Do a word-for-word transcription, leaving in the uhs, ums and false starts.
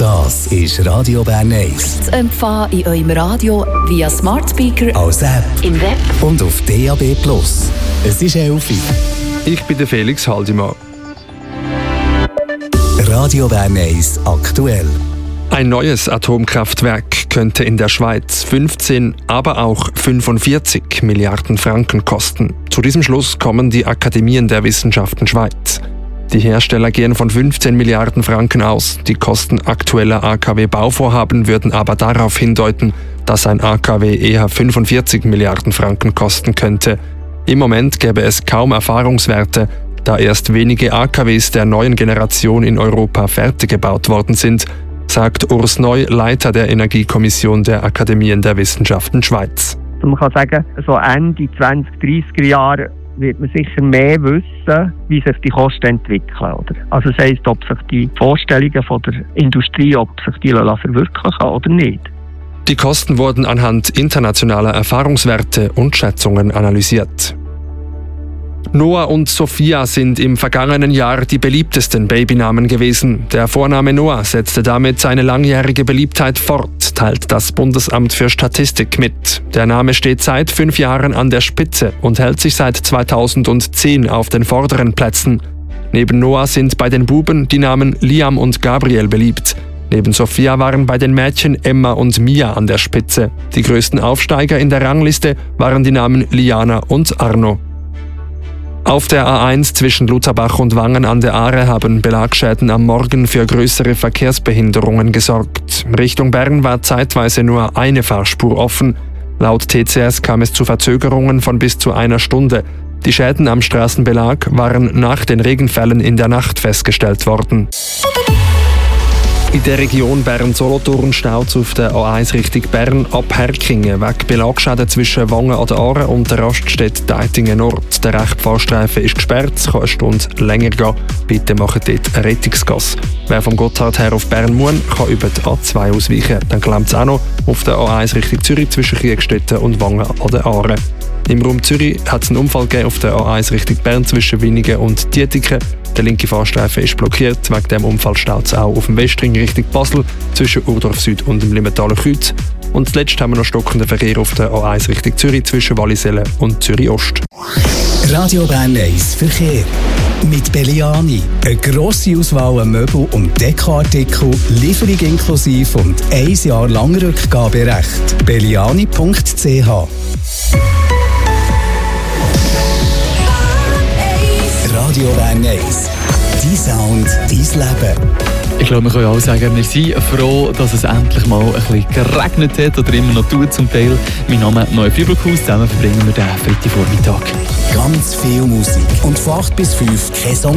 Das ist Radio Bern eins. Zu empfangen in eurem Radio via Smart Speaker, als App, im Web und auf D A B plus. Es ist elf Uhr. Ich bin der Felix Haldimann. Radio Bern eins aktuell. Ein neues Atomkraftwerk könnte in der Schweiz fünfzehn, aber auch fünfundvierzig Milliarden Franken kosten. Zu diesem Schluss kommen die Akademien der Wissenschaften Schweiz. Die Hersteller gehen von fünfzehn Milliarden Franken aus. Die Kosten aktueller A K W-Bauvorhaben würden aber darauf hindeuten, dass ein A K W eher fünfundvierzig Milliarden Franken kosten könnte. Im Moment gäbe es kaum Erfahrungswerte, da erst wenige A K Ws der neuen Generation in Europa fertig gebaut worden sind, sagt Urs Neu, Leiter der Energiekommission der Akademien der Wissenschaften Schweiz. Also man kann sagen, so Ende zwanzig dreißiger Jahre wird man sicher mehr wissen, wie sich die Kosten entwickeln. Oder? Also das heisst, ob sich die Vorstellungen von der Industrie, ob sich die verwirklichen oder nicht. Die Kosten wurden anhand internationaler Erfahrungswerte und Schätzungen analysiert. Noah und Sophia sind im vergangenen Jahr die beliebtesten Babynamen gewesen. Der Vorname Noah setzte damit seine langjährige Beliebtheit fort, teilt das Bundesamt für Statistik mit. Der Name steht seit fünf Jahren an der Spitze und hält sich seit zweitausendzehn auf den vorderen Plätzen. Neben Noah sind bei den Buben die Namen Liam und Gabriel beliebt. Neben Sophia waren bei den Mädchen Emma und Mia an der Spitze. Die größten Aufsteiger in der Rangliste waren die Namen Liana und Arno. Auf der A eins zwischen Lutherbach und Wangen an der Aare haben Belagschäden am Morgen für größere Verkehrsbehinderungen gesorgt. Richtung Bern war zeitweise nur eine Fahrspur offen. Laut T C S kam es zu Verzögerungen von bis zu einer Stunde. Die Schäden am Straßenbelag waren nach den Regenfällen in der Nacht festgestellt worden. In der Region Bern-Solothurn staut es auf der A eins Richtung Bern ab Herkingen wegen Belagschäden zwischen Wangen an der Aare und der Raststätte Deitingen Nord. Der rechte Fahrstreifen ist gesperrt, es kann eine Stunde länger gehen. Bitte macht dort eine Rettungsgasse. Wer vom Gotthard her auf Bern muss, kann über die A zwei ausweichen. Dann klemmt es auch noch auf der A eins Richtung Zürich zwischen Kriegstetten und Wangen an der Aare. Im Raum Zürich hat es einen Unfall gegeben auf der A eins Richtung Bern zwischen Winigen und Dietiken. Der linke Fahrstreifen ist blockiert. Wegen dem Unfall staut es auch auf dem Westring Richtung Basel zwischen Urdorf Süd und dem Limmentaler Kreuz. Und zuletzt haben wir noch stockenden Verkehr auf der A eins Richtung Zürich zwischen Wallisellen und Zürich Ost. Radio Bern eins Verkehr. Mit Belliani. Eine grosse Auswahl an Möbel- und Dekoartikel, Lieferung inklusive und ein Jahr lang Rückgaberecht. belliani punkt c h Radio Bern eins. Dein Sound, dein Leben. Ich glaube, wir können alle sagen, wir sind froh, dass es endlich mal ein bisschen geregnet hat oder immer noch tut zum Teil. Mein Name ist Neu Freiburghaus, zusammen verbringen wir den Freitagvormittag. Ganz viel Musik und von acht bis fünf kein Song.